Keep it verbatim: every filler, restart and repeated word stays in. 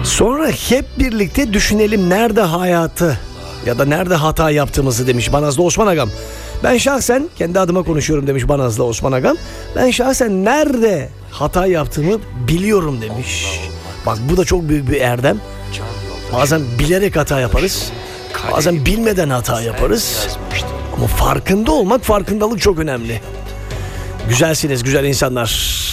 Sonra hep birlikte düşünelim nerede hayatı ya da nerede hata yaptığımızı demiş Banazlı Osman Agam. Ben şahsen kendi adıma konuşuyorum demiş Banazlı Osman Agam. Ben şahsen nerede hata yaptığımı biliyorum demiş. Bak bu da çok büyük bir erdem. Bazen bilerek hata yaparız. Bazen bilmeden hata yaparız. Ama farkında olmak, farkındalık çok önemli. Güzelsiniz güzel insanlar.